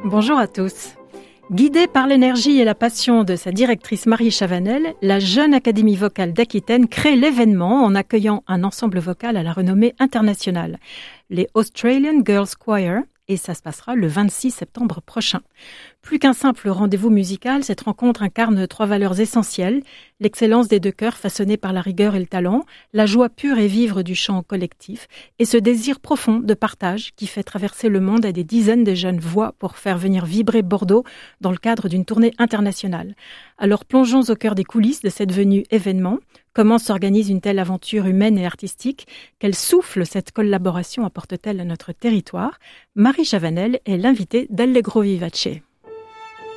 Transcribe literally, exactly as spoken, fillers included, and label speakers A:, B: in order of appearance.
A: Bonjour à tous. Guidée par l'énergie et la passion de sa directrice Marie Chavanel, la Jeune Académie vocale d'Aquitaine crée l'événement en accueillant un ensemble vocal à la renommée internationale, les Australian Girls Choir, et ça se passera le vingt-six septembre prochain. Plus qu'un simple rendez-vous musical, cette rencontre incarne trois valeurs essentielles: l'excellence des deux chœurs façonnés par la rigueur et le talent, la joie pure et vivre du chant collectif, et ce désir profond de partage qui fait traverser le monde à des dizaines de jeunes voix pour faire venir vibrer Bordeaux dans le cadre d'une tournée internationale. Alors plongeons au cœur des coulisses de cette venue événement. Comment s'organise une telle aventure humaine et artistique? Quel souffle cette collaboration apporte-t-elle à notre territoire? Marie Chavanel est l'invitée d'Allegro Vivace.